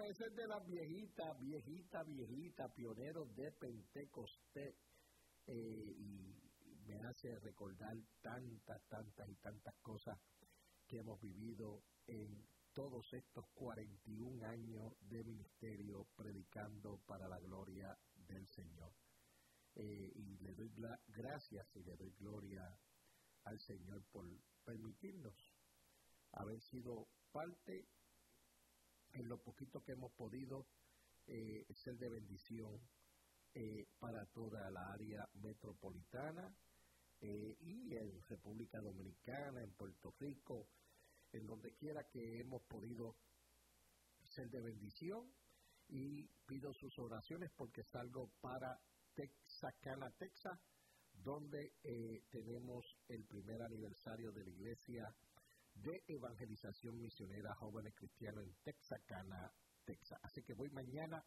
ese es de las viejitas, pioneros de Pentecostés. Y me hace recordar tantas cosas que hemos vivido en todos estos 41 años de ministerio predicando para la gloria del Señor. Y le doy gracias y le doy gloria al Señor por permitirnos haber sido parte en lo poquito que hemos podido ser de bendición para toda la área metropolitana y en República Dominicana, en Puerto Rico, en donde quiera que hemos podido ser de bendición. Y pido sus oraciones porque salgo para Texarkana, Texas, donde tenemos el primer aniversario de la Iglesia de Evangelización Misionera Jóvenes Cristianos en Texarkana, Texas. Así que voy mañana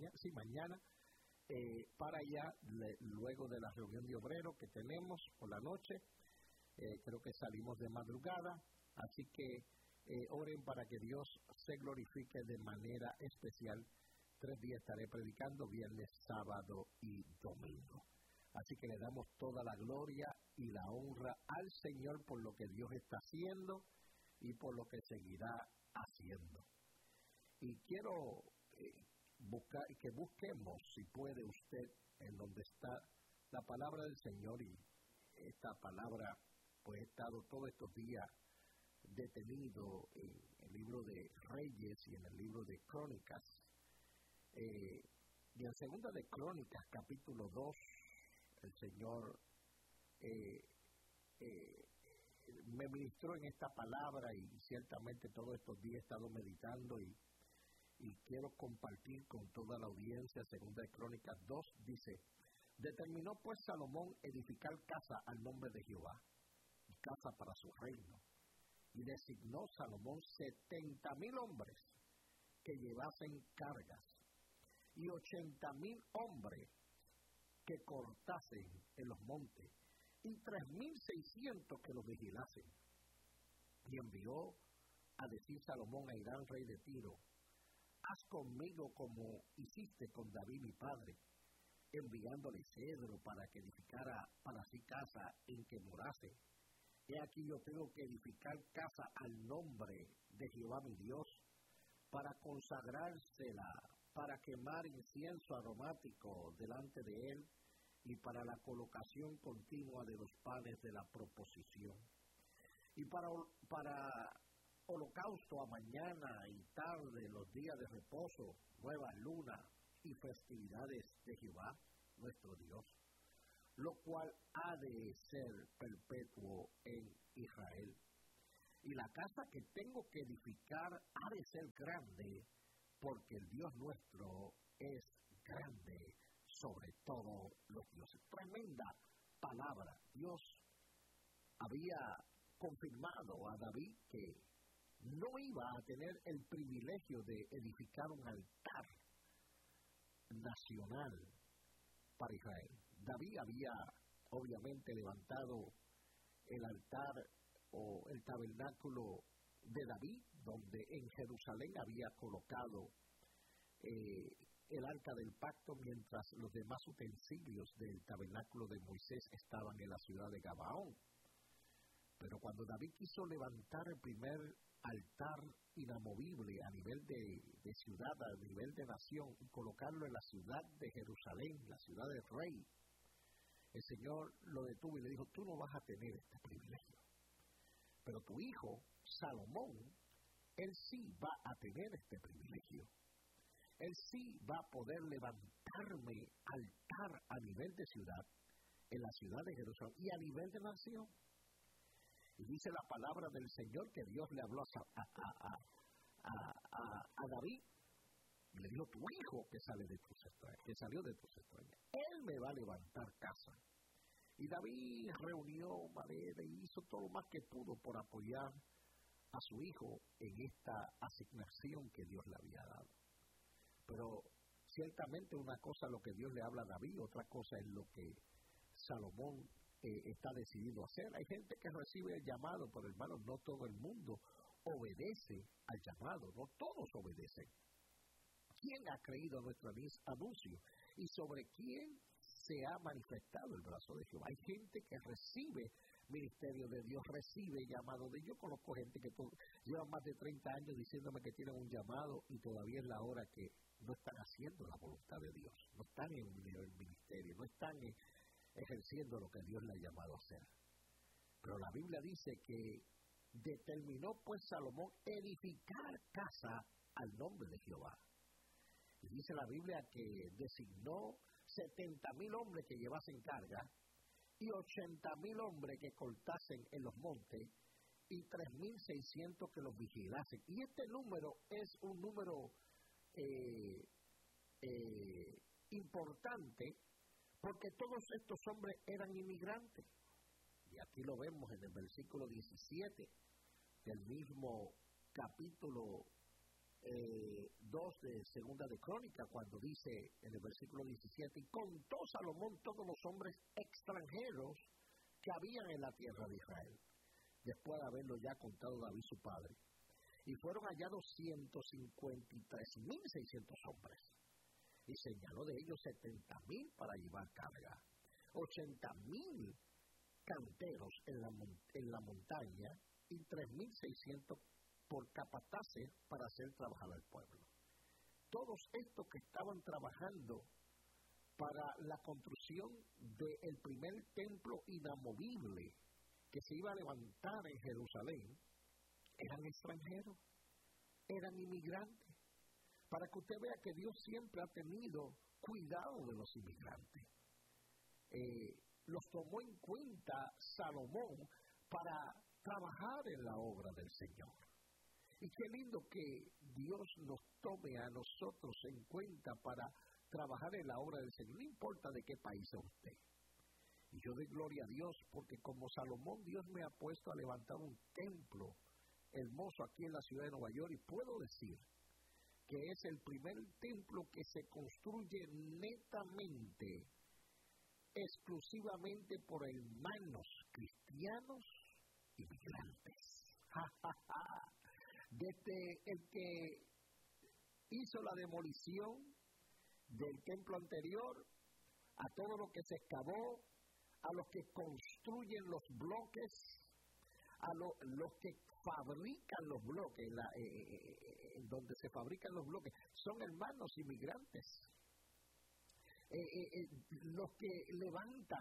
para allá, luego de la reunión de obreros que tenemos por la noche. Creo que salimos de madrugada, así que oren para que Dios se glorifique de manera especial. 3 días estaré predicando, viernes, sábado y domingo. Así que le damos toda la gloria y la honra al Señor por lo que Dios está haciendo y por lo que seguirá haciendo. Y quiero que busquemos, si puede usted, en donde está la palabra del Señor. Y esta palabra, pues he estado todos estos días detenido en el libro de Reyes y en el libro de Crónicas. Y en Segunda de Crónicas, capítulo 2, el Señor me ministró en esta palabra, y ciertamente todos estos días he estado meditando y quiero compartir con toda la audiencia. Segunda de Crónicas 2 dice: determinó pues Salomón edificar casa al nombre de Jehová, y casa para su reino, y designó Salomón 70,000 hombres que llevasen cargas, y 80,000 hombres que cortasen en los montes, y 3,600 que los vigilasen. Y envió a decir Salomón a Hirán, rey de Tiro: haz conmigo como hiciste con David mi padre, enviándole cedro para que edificara para sí casa en que morase. He aquí yo tengo que edificar casa al nombre de Jehová mi Dios, para consagrársela, para quemar incienso aromático delante de él, y para la colocación continua de los panes de la proposición, y para holocausto a mañana y tarde, los días de reposo, nueva luna y festividades de Jehová nuestro Dios, lo cual ha de ser perpetuo en Israel. Y la casa que tengo que edificar ha de ser grande, porque el Dios nuestro es grande sobre todos los dioses. Tremenda palabra. Dios había confirmado a David que no iba a tener el privilegio de edificar un altar nacional para Israel. David había obviamente levantado el altar o el tabernáculo de David, donde en Jerusalén había colocado el arca del pacto, mientras los demás utensilios del tabernáculo de Moisés estaban en la ciudad de Gabaón. Pero cuando David quiso levantar el primer altar inamovible a nivel de ciudad, a nivel de nación, y colocarlo en la ciudad de Jerusalén, la ciudad del rey, el Señor lo detuvo y le dijo: tú no vas a tener este privilegio, pero tu hijo Salomón, él sí va a tener este privilegio. Él sí va a poder levantarme altar a nivel de ciudad, en la ciudad de Jerusalén, y a nivel de nación. Y dice la palabra del Señor que Dios le habló a David, y le dijo: tu hijo que salió de tus extrañas, él me va a levantar casa. Y David reunió madera y hizo todo lo más que pudo por apoyar a su hijo en esta asignación que Dios le había dado. Pero ciertamente una cosa es lo que Dios le habla a David, otra cosa es lo que Salomón está decidido a hacer. Hay gente que recibe el llamado, pero hermanos, no todo el mundo obedece al llamado, no todos obedecen quién ha creído nuestro anuncio y sobre quién se ha manifestado el brazo de Jehová. Hay gente que recibe ministerio de Dios, recibe llamado de Dios. Yo conozco gente que lleva más de 30 años diciéndome que tienen un llamado y todavía es la hora que no están haciendo la voluntad de Dios, no están en el ministerio, no están ejerciendo lo que Dios le ha llamado a hacer. Pero la Biblia dice que determinó pues Salomón edificar casa al nombre de Jehová. Y dice la Biblia que designó 70,000 hombres que llevasen carga y 80,000 hombres que cortasen en los montes y 3,600 que los vigilasen. Y este número es un número importante porque todos estos hombres eran inmigrantes. Y aquí lo vemos en el versículo 17 del mismo capítulo 2 de Segunda de Crónica, cuando dice en el versículo 17, y contó Salomón todos los hombres extranjeros que habían en la tierra de Israel, después de haberlo ya contado David su padre, y fueron hallados 153,600 hombres, y señaló de ellos 70,000 para llevar carga, 80,000 canteros en la montaña y 3,600 por capataces para hacer trabajar al pueblo. Todos estos que estaban trabajando para la construcción del primer templo inamovible que se iba a levantar en Jerusalén, eran extranjeros, eran inmigrantes. Para que usted vea que Dios siempre ha tenido cuidado de los inmigrantes. Los tomó en cuenta Salomón para trabajar en la obra del Señor. Y qué lindo que Dios nos tome a nosotros en cuenta para trabajar en la obra del Señor, no importa de qué país es usted. Y yo doy gloria a Dios porque como Salomón, Dios me ha puesto a levantar un templo hermoso aquí en la ciudad de Nueva York, y puedo decir que es el primer templo que se construye netamente, exclusivamente por hermanos cristianos y migrantes. Desde el que hizo la demolición del templo anterior, a todo lo que se excavó, a los que construyen los bloques, a los que fabrican los bloques, donde se fabrican los bloques, son hermanos inmigrantes. Los que levantan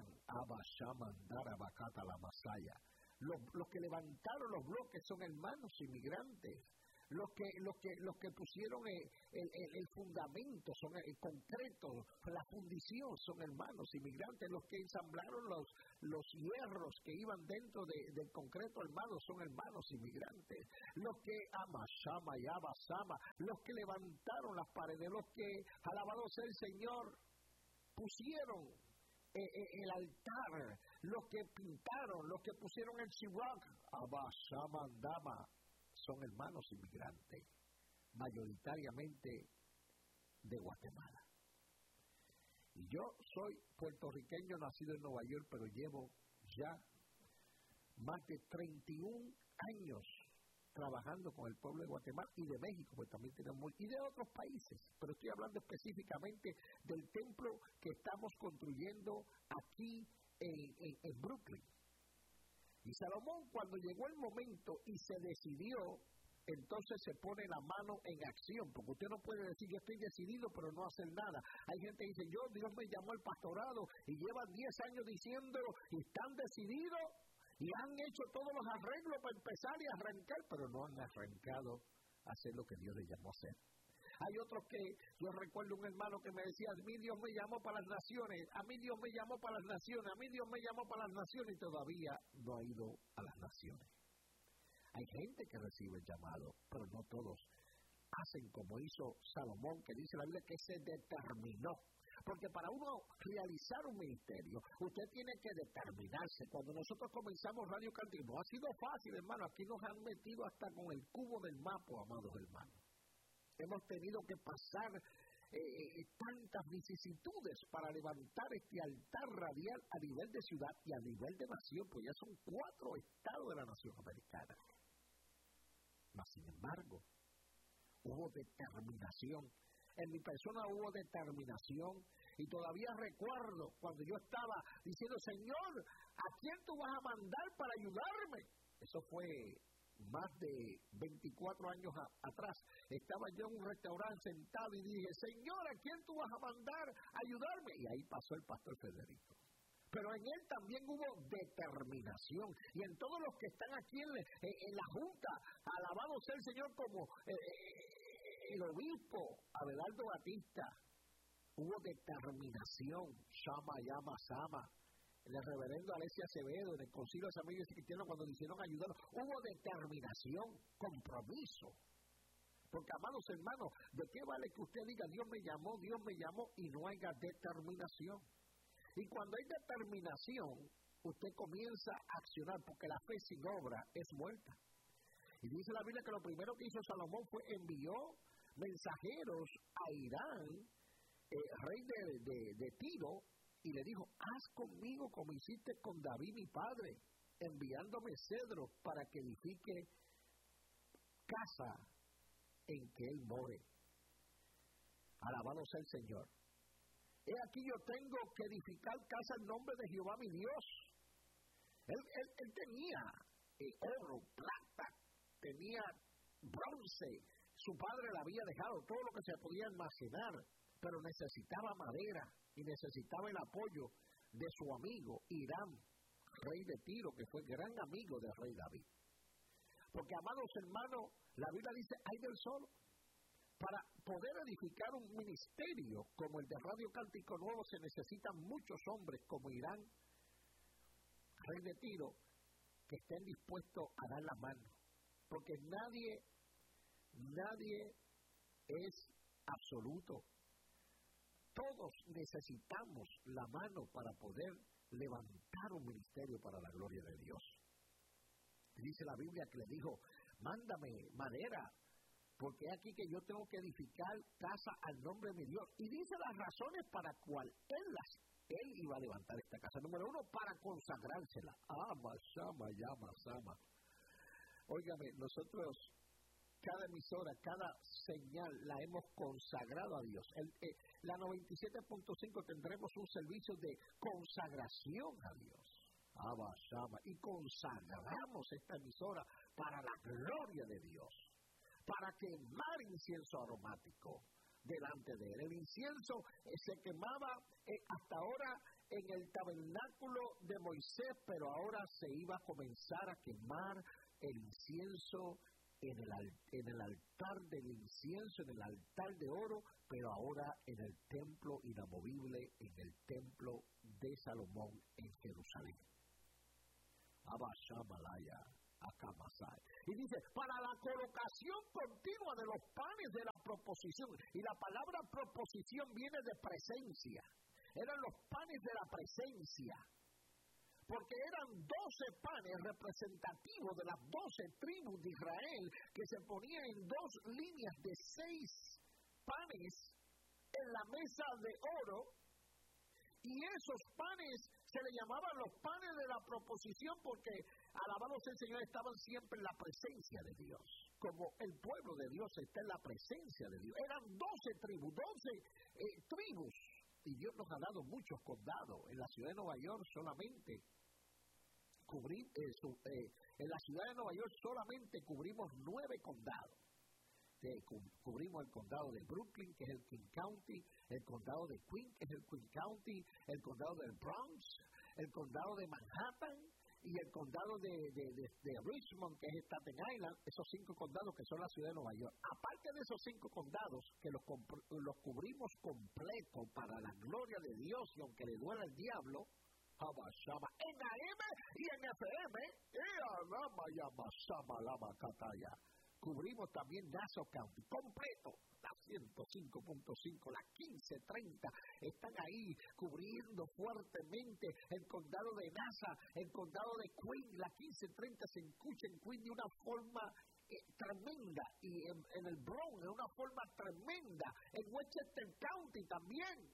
los que levantaron los bloques son hermanos inmigrantes. Los que pusieron el fundamento, son el concreto, la fundición, son hermanos inmigrantes. Los que ensamblaron los hierros que iban dentro del concreto, hermanos, son hermanos inmigrantes. Los que Amashama y Abasama, los que levantaron las paredes, los que, alabado sea el Señor, pusieron el altar, los que pintaron, los que pusieron el shiwak, Abashama Andama, son hermanos inmigrantes, mayoritariamente de Guatemala. Y yo soy puertorriqueño, nacido en Nueva York, pero llevo ya más de 31 años trabajando con el pueblo de Guatemala y de México, pues también tenemos, y de otros países, pero estoy hablando específicamente del templo que estamos construyendo aquí en Brooklyn. Y Salomón, cuando llegó el momento y se decidió, entonces se pone la mano en acción, porque usted no puede decir, yo estoy decidido, pero no hacer nada. Hay gente que dice, Dios me llamó al pastorado, y llevan 10 años diciéndolo, y están decididos, y han hecho todos los arreglos para empezar y arrancar, pero no han arrancado a hacer lo que Dios les llamó a hacer. Hay otros que, yo recuerdo un hermano que me decía, a mí Dios me llamó para las naciones, a mí Dios me llamó para las naciones, a mí Dios me llamó para las naciones, y todavía no ha ido a las naciones. Hay gente que recibe el llamado, pero no todos hacen como hizo Salomón, que dice la Biblia que se determinó. Porque para uno realizar un ministerio, usted tiene que determinarse. Cuando nosotros comenzamos Radio Cantil, no ha sido fácil, hermano. Aquí nos han metido hasta con el cubo del mapa, amados hermanos. Hemos tenido que pasar tantas vicisitudes para levantar este altar radial a nivel de ciudad y a nivel de nación, pues ya son 4 estados de la nación americana. Mas, sin embargo, hubo determinación. en mi persona hubo determinación. Y todavía recuerdo cuando yo estaba diciendo, Señor, ¿a quién tú vas a mandar para ayudarme? Eso fue más de 24 años atrás. Estaba yo en un restaurante sentado y dije, Señor, ¿a quién tú vas a mandar a ayudarme? Y ahí pasó el pastor Federico. Pero en él también hubo determinación. Y en todos los que están aquí en la junta, alabado sea el Señor, como el obispo Abelardo Batista, hubo determinación. Shama, Yama, Sama. El reverendo Alessia Acevedo, en el Concilio de Asambleas Cristianas, cuando le hicieron ayudar, hubo determinación, compromiso. Porque, amados hermanos, ¿de qué vale que usted diga, Dios me llamó, y no haya determinación? Y cuando hay determinación, usted comienza a accionar, porque la fe sin obra es muerta. Y dice la Biblia que lo primero que hizo Salomón fue envió mensajeros a Irán, rey de Tiro, y le dijo, haz conmigo como hiciste con David mi padre, enviándome cedros para que edifique casa en que él more. Alabado sea el Señor. He aquí yo tengo que edificar casa en nombre de Jehová mi Dios. Él tenía oro, plata, tenía bronce. Su padre le había dejado todo lo que se podía almacenar, pero necesitaba madera y necesitaba el apoyo de su amigo Hiram, rey de Tiro, que fue gran amigo del rey David. Porque, amados hermanos, la Biblia dice, hay del solo. Para poder edificar un ministerio como el de Radio Cántico Nuevo se necesitan muchos hombres como Hiram, rey de Tiro, que estén dispuestos a dar la mano. Porque nadie es absoluto. Todos necesitamos la mano para poder levantar un ministerio para la gloria de Dios. Dice la Biblia que le dijo, mándame madera, porque aquí que yo tengo que edificar casa al nombre de mi Dios. Y dice las razones para cual él iba a levantar esta casa. Número uno, para consagrársela. Shama, Yama, Sama. Óigame, nosotros, cada emisora, cada señal la hemos consagrado a Dios. La 97.5 tendremos un servicio de consagración a Dios. Shama. Y consagramos esta emisora para la gloria de Dios, para quemar incienso aromático delante de él. El incienso se quemaba hasta ahora en el tabernáculo de Moisés, pero ahora se iba a comenzar a quemar el incienso en el altar del incienso, en el altar de oro, pero ahora en el templo inamovible, en el templo de Salomón en Jerusalén. Abashamalaya, Akamasai. Y dice, para la colocación continua de los panes de la proposición. Y la palabra proposición viene de presencia. Eran los panes de la presencia. Porque eran 12 panes representativos de las 12 tribus de Israel que se ponían en 2 líneas de 6 panes en la mesa de oro. Y esos panes se le llamaban los panes de la proposición porque, alabados el Señor, estaban siempre en la presencia de Dios. Como el pueblo de Dios está en la presencia de Dios. Eran 12 tribus, 12 tribus. Y Dios nos ha dado muchos condados. En la ciudad de Nueva York solamente en la ciudad de Nueva York solamente cubrimos 9 condados. Cubrimos el condado de Brooklyn, que es el King County, el condado de Queens, que es el Queen County, el condado del Bronx, el condado de Manhattan y el condado de Richmond, que es Staten Island. Esos 5 condados que son la ciudad de Nueva York. Aparte de esos 5 condados que los cubrimos completo para la gloria de Dios, y aunque le duela el diablo, en AM y en FM, cubrimos también Nassau County, completo, la 105.5, la 1530, están ahí cubriendo fuertemente el condado de Nassau, el condado de Queen, la 1530 se escucha en Queen de una forma tremenda, y en el Bronx de una forma tremenda, en Westchester County también.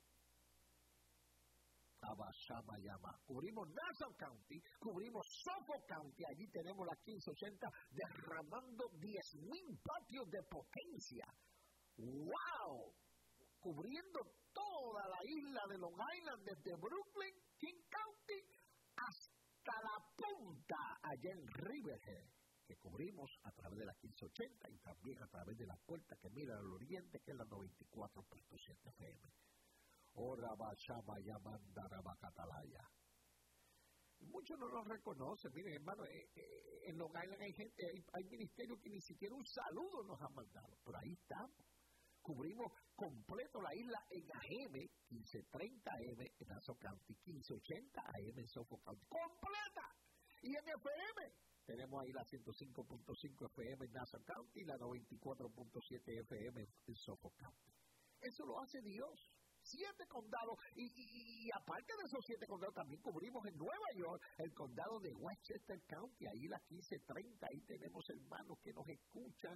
Cubrimos Nassau County, cubrimos Suffolk County, allí tenemos la 1580 derramando 10,000 vatios de potencia. ¡Wow! cubriendo toda la isla de Long Island, desde Brooklyn, King County, hasta la punta allá en Riverhead, que cubrimos a través de la 1580 y también a través de la puerta que mira al oriente, que es la 94.7 FM. Ora Bachama Yamandara Bacatalaya. Muchos no lo reconocen. Miren, hermano, en Long Island hay gente, hay ministerios que ni siquiera un saludo nos han mandado. Pero ahí estamos. Cubrimos completo la isla en AM, 1530 AM en Nassau County, 1580 AM en Suffolk County. ¡Completa! Y en FM, tenemos ahí la 105.5 FM en Nassau County y la 94.7 FM en Suffolk County. Eso lo hace Dios. 7 condados, y aparte de esos 7 condados, también cubrimos en Nueva York el condado de Westchester County, ahí la 1530, ahí tenemos hermanos que nos escuchan,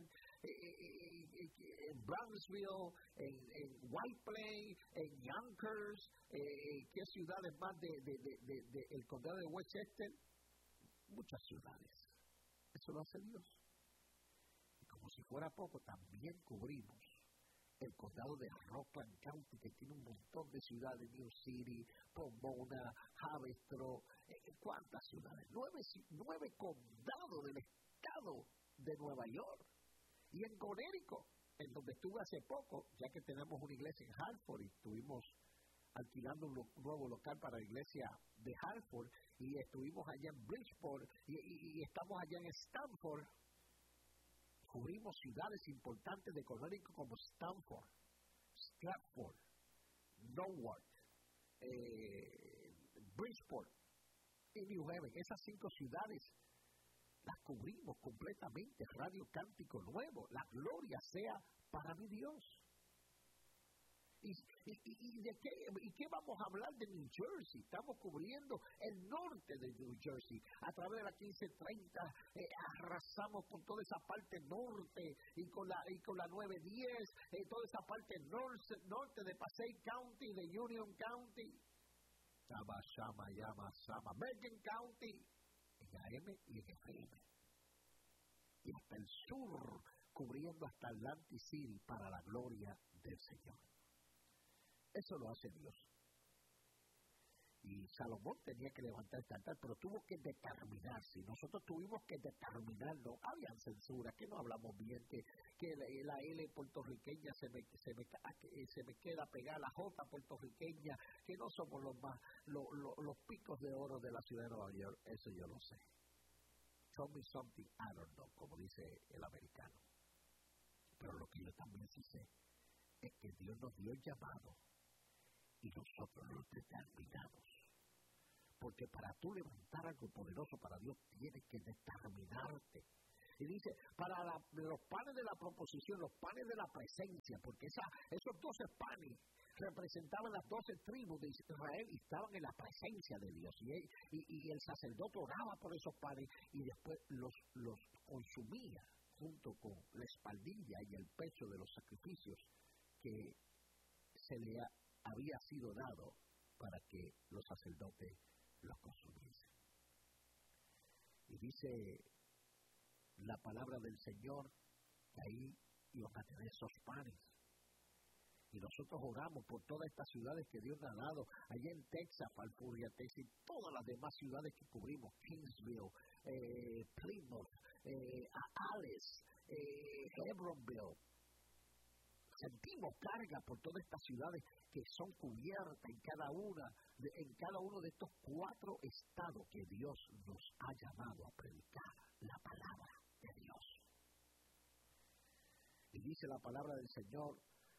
en Brownsville, en White Plains, en Yonkers, ¿qué ciudades más del condado de Westchester? Muchas ciudades. Eso lo hace Dios. Y como si fuera poco, también cubrimos el condado de Rockland County, que tiene un montón de ciudades, New City, Pomona, Haverstraw, ¿cuántas ciudades? 9 condados del estado de Nueva York. Y en Connecticut, en donde estuve hace poco, ya que tenemos una iglesia en Hartford y estuvimos alquilando un nuevo local para la iglesia de Hartford, y estuvimos allá en Bridgeport, y estamos allá en Stamford. Cubrimos ciudades importantes de Connecticut como Stamford, Stratford, Norwalk, Bridgeport y New Haven. Esas 5 ciudades las cubrimos completamente. Radio Cántico Nuevo, la gloria sea para mi Dios. ¿Y qué vamos a hablar de New Jersey? Estamos cubriendo el norte de New Jersey. A través de la 1530 arrasamos con toda esa parte norte y con la 910, toda esa parte norte de Passaic County, de Union County, Bergen County, en AM y en FM. Y hasta el sur, cubriendo hasta Atlantic City para la gloria del Señor. Eso lo hace Dios. Y Salomón tenía que levantar este altar, pero tuvo que determinarse. Nosotros tuvimos que determinarlo. Habían censura, que no hablamos bien, que la L puertorriqueña se me queda pegada, la J puertorriqueña, que no somos los picos de oro de la ciudad de Nueva York. Eso yo lo sé. Show me something, I don't know, como dice el americano. Pero lo que yo también sí sé es que Dios nos dio el llamado y nosotros lo determinamos. Porque para tú levantar algo poderoso para Dios, tienes que determinarte. Y dice, para los panes de la proposición, los panes de la presencia, porque esos 12 panes representaban las 12 tribus de Israel y estaban en la presencia de Dios. Y el sacerdote oraba por esos panes y después los consumía junto con la espaldilla y el pecho de los sacrificios que se le había sido dado para que los sacerdotes los consumiesen. Y dice la palabra del Señor que ahí iban a tener esos panes. Y nosotros oramos por todas estas ciudades que Dios nos ha dado, allá en Texas, Falfurria, Texas, y todas las demás ciudades que cubrimos, Kingsville, Plymouth, Alice, Hebronville. Sentimos carga por todas estas ciudades que son cubiertas en cada uno de estos 4 estados que Dios nos ha llamado a predicar la palabra de Dios. Y dice la palabra del Señor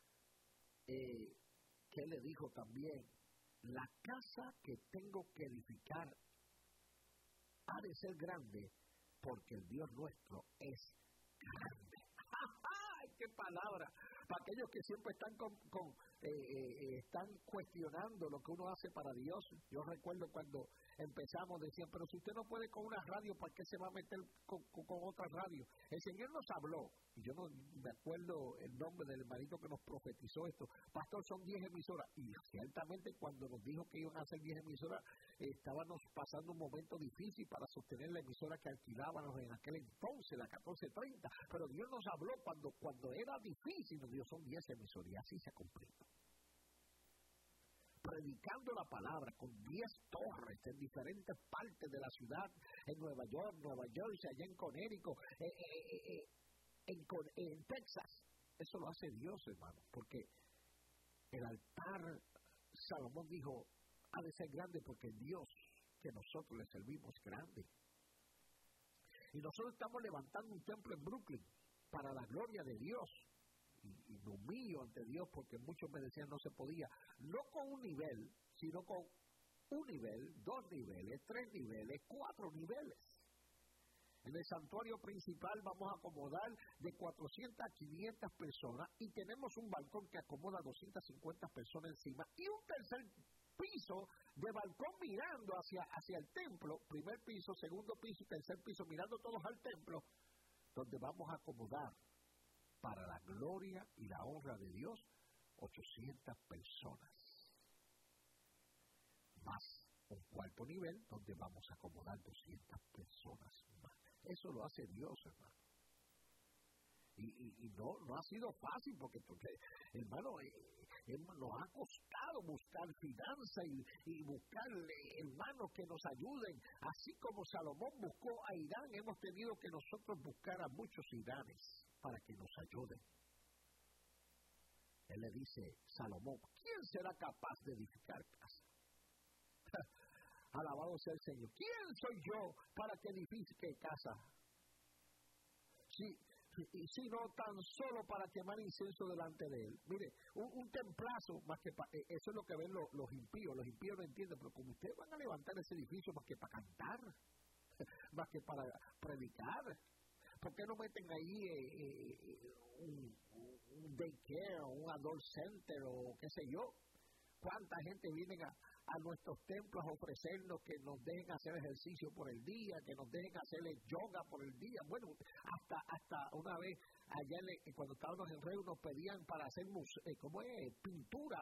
que le dijo también, la casa que tengo que edificar ha de ser grande porque el Dios nuestro es grande. ¡Ay, qué palabra! Para aquellos que siempre están cuestionando lo que uno hace para Dios. Yo recuerdo cuando empezamos, decían, pero si usted no puede con una radio, ¿para qué se va a meter con otra radio? El Señor nos habló, y yo no me acuerdo el nombre del hermanito que nos profetizó esto. Pastor, son 10 emisoras. Y ciertamente cuando nos dijo que iban a ser 10 emisoras, estábamos pasando un momento difícil para sostener la emisora que alquilábamos en aquel entonces, la 1430. Pero Dios nos habló cuando era difícil, nos dijo, son 10 emisoras, y así se ha cumplido. predicando la palabra con 10 torres en diferentes partes de la ciudad, en Nueva York, Nueva Jersey, allá en Connecticut, en Texas. Eso lo hace Dios, hermano, porque el altar, Salomón dijo, ha de ser grande porque Dios que nosotros le servimos es grande. Y nosotros estamos levantando un templo en Brooklyn para la gloria de Dios. Y me humillo ante Dios porque muchos me decían no se podía. No con un nivel, sino con un nivel, 2 niveles, 3 niveles, 4 niveles. En el santuario principal vamos a acomodar de 400 a 500 personas y tenemos un balcón que acomoda 250 personas encima y un tercer piso de balcón mirando hacia el templo, primer piso, segundo piso y tercer piso, mirando todos al templo, donde vamos a acomodar para la gloria y la honra de Dios 800 personas. Más un cuarto nivel donde vamos a acomodar 200 personas más. Eso lo hace Dios, hermano. Y no ha sido fácil porque hermano, nos ha costado buscar finanzas y buscar hermanos que nos ayuden. Así como Salomón buscó a Irán, hemos tenido que nosotros buscar a muchos iranes para que nos ayuden. Él le dice, Salomón, ¿quién será capaz de edificar casa? Alabado sea el Señor. ¿Quién soy yo para que edifique casa? Si no tan solo para quemar incienso delante de él. Mire, un templazo, más que eso es lo que ven los impíos. Los impíos no entienden, pero como ustedes van a levantar ese edificio más que para cantar, más que para predicar, ¿por qué no meten ahí un daycare, un adult center o qué sé yo? ¿Cuánta gente viene a nuestros templos a ofrecernos que nos dejen hacer ejercicio por el día, que nos dejen hacer yoga por el día? Bueno, hasta una vez allá cuando estábamos en Reu nos pedían para hacer pintura,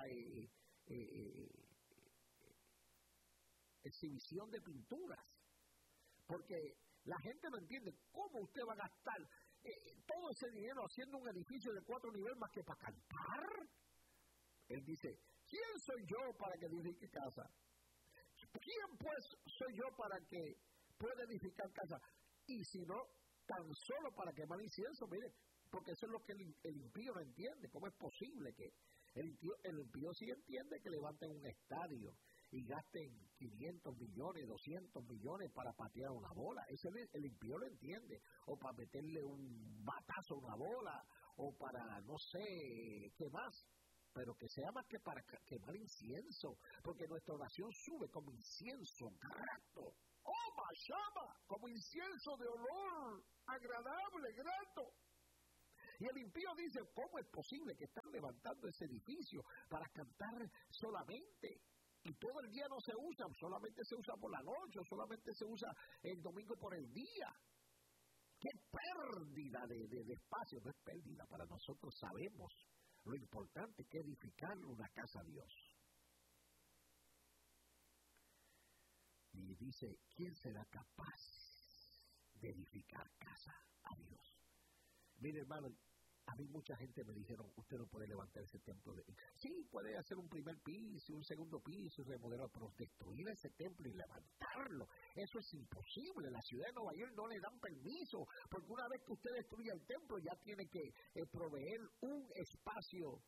exhibición de pinturas, porque la gente no entiende cómo usted va a gastar todo ese dinero haciendo un edificio de 4 niveles más que para cantar. Él dice, ¿quién soy yo para que edifique casa? ¿Quién pues soy yo para que pueda edificar casa? Y si no, tan solo para quemar incienso, mire, porque eso es lo que el impío no entiende. ¿Cómo es posible que el impío sí entiende que levanten un estadio y gasten 500 millones, 200 millones para patear una bola? Eso el impío lo entiende. O para meterle un batazo a una bola, o para no sé qué más. Pero que sea más que para quemar incienso, porque nuestra oración sube como incienso grato. ¡Oh, Mashama! Como incienso de olor agradable, grato. Y el impío dice, ¿cómo es posible que están levantando ese edificio para cantar solamente? Y todo el día no se usa, solamente se usa por la noche, solamente se usa el domingo por el día. ¡Qué pérdida de espacio! No es pérdida, para nosotros sabemos lo importante que es edificar una casa a Dios. Y dice, ¿quién será capaz de edificar casa a Dios? Mire, hermano, a mí mucha gente me dijeron, usted no puede levantar ese templo. Sí, puede hacer un primer piso, un segundo piso, remodelar, pero destruir ese templo y levantarlo, eso es imposible. La ciudad de Nueva York no le dan permiso, porque una vez que usted destruya el templo, ya tiene que proveer un espacio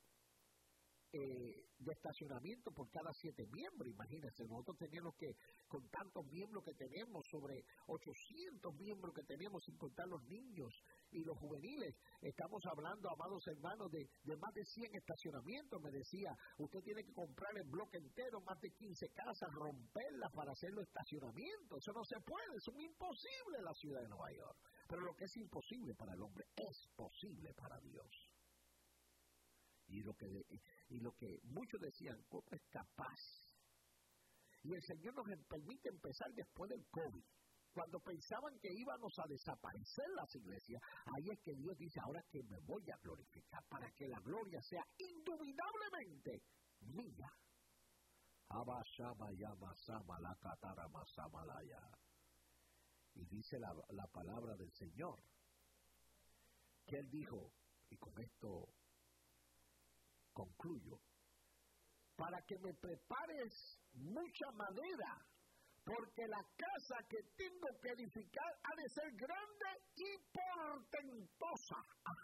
de estacionamiento por cada 7 miembros. Imagínense, nosotros tenemos que, con tantos miembros que tenemos, sobre 800 miembros que tenemos, sin contar los niños y los juveniles, estamos hablando, amados hermanos, de más de 100 estacionamientos. Me decía, usted tiene que comprar el bloque entero, más de 15 casas, romperlas para hacer los estacionamientos. Eso no se puede, eso es imposible en la ciudad de Nueva York. Pero lo que es imposible para el hombre es posible para Dios. Y lo que muchos decían, ¿cómo es capaz? Y el Señor nos permite empezar después del COVID. Cuando pensaban que íbamos a desaparecer las iglesias, ahí es que Dios dice, ahora que me voy a glorificar, para que la gloria sea indubitable mía. Y dice la palabra del Señor, que Él dijo, y con esto concluyo, para que me prepares mucha madera, porque la casa que tengo que edificar ha de ser grande y portentosa.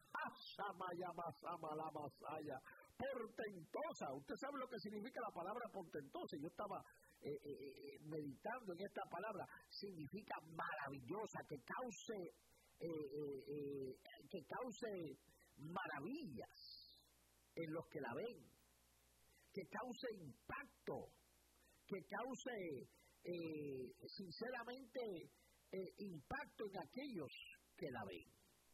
Portentosa. Usted sabe lo que significa la palabra portentosa. Yo estaba meditando en esta palabra. Significa maravillosa, que cause maravillas en los que la ven, que cause impacto, que cause sinceramente impacto en aquellos que la ven.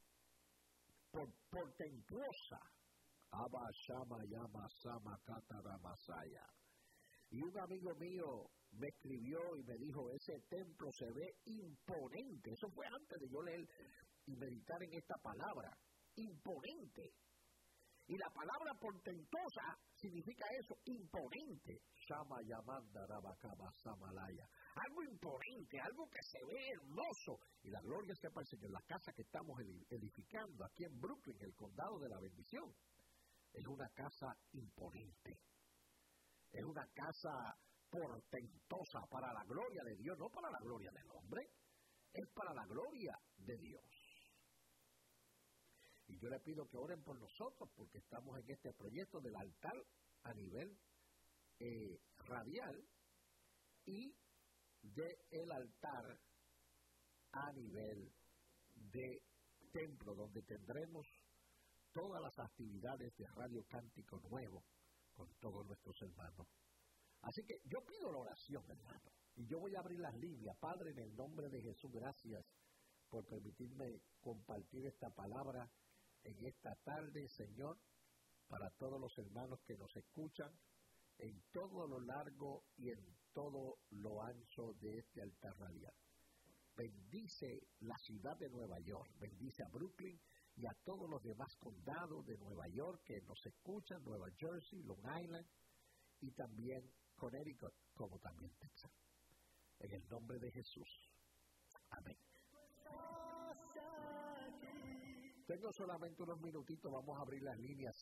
Portentosa. Abba Shama Yama Sama Katara Masaya. Y un amigo mío me escribió y me dijo, ese templo se ve imponente. Eso fue antes de yo leer y meditar en esta palabra. Imponente. Y la palabra portentosa significa eso, imponente. Shama Yamanda Rabakaba Samalaya. Algo imponente, algo que se ve hermoso. Y la gloria sepa el Señor. La casa que estamos edificando aquí en Brooklyn, el condado de la bendición, es una casa imponente. Es una casa portentosa para la gloria de Dios, no para la gloria del hombre. Es para la gloria de Dios. Y yo le pido que oren por nosotros, porque estamos en este proyecto del altar a nivel radial y del altar a nivel de templo, donde tendremos todas las actividades de Radio Cántico Nuevo con todos nuestros hermanos. Así que yo pido la oración, hermano, y yo voy a abrir las líneas. Padre, en el nombre de Jesús, gracias por permitirme compartir esta palabra en esta tarde, Señor, para todos los hermanos que nos escuchan en todo lo largo y en todo lo ancho de este altar radial. Bendice la ciudad de Nueva York, bendice a Brooklyn y a todos los demás condados de Nueva York que nos escuchan, Nueva Jersey, Long Island y también Connecticut, como también Texas. En el nombre de Jesús. Amén. Tengo solamente unos minutitos, vamos a abrir las líneas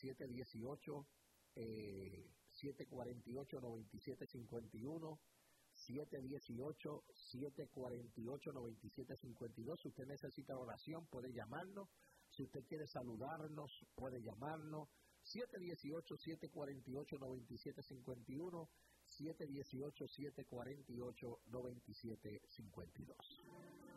718-748-9751, 718-748-9752. Si usted necesita oración, puede llamarnos. Si usted quiere saludarnos, puede llamarnos. 718-748-9751, 718-748-9752.